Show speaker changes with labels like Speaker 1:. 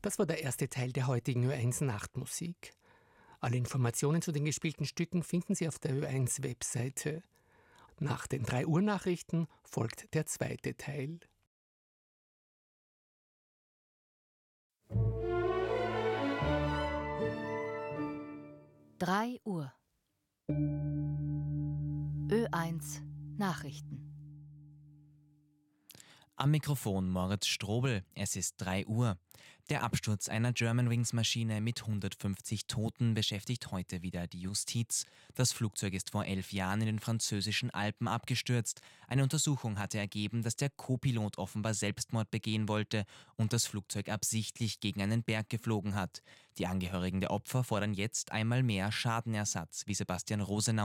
Speaker 1: Das war der erste Teil der heutigen Ö1 Nachtmusik. Alle Informationen zu den gespielten Stücken finden Sie auf der Ö1 Webseite. Nach den 3 Uhr Nachrichten folgt der zweite Teil.
Speaker 2: Drei Uhr. Ö1 Nachrichten.
Speaker 3: Am Mikrofon Moritz Strobel. Es ist 3 Uhr. Der Absturz einer Germanwings-Maschine mit 150 Toten beschäftigt heute wieder die Justiz. Das Flugzeug ist vor 11 Jahren in den französischen Alpen abgestürzt. Eine Untersuchung hatte ergeben, dass der Co-Pilot offenbar Selbstmord begehen wollte und das Flugzeug absichtlich gegen einen Berg geflogen hat. Die Angehörigen der Opfer fordern jetzt einmal mehr Schadenersatz, wie Sebastian Rosenau